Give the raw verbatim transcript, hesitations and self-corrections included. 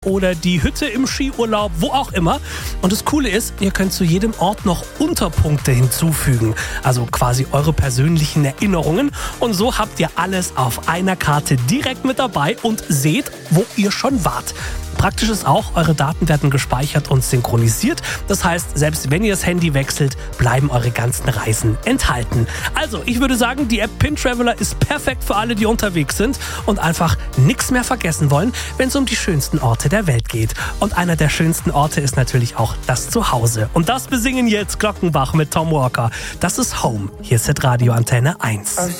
oder die Hütte im Skiurlaub, wo auch immer. Und das Coole ist, ihr könnt zu jedem Ort noch Unterpunkte hinzufügen, also quasi eure persönlichen Erinnerungen. Und so habt ihr alles auf einer Karte direkt mit dabei und seht, wo ihr schon wart. Praktisch ist auch, eure Daten werden gespeichert und synchronisiert. Das heißt, selbst wenn ihr das Handy wechselt, bleiben eure ganzen Reisen enthalten. Also, ich würde sagen, die App PinTraveler ist perfekt für alle, die unterwegs sind und einfach nichts mehr vergessen wollen, wenn es um die schönsten Orte der Welt geht. Und einer der schönsten Orte ist natürlich auch das Zuhause. Und das besingen jetzt Glockenbach mit Tom Walker. Das ist Home. Hier ist Hitradio Antenne eins.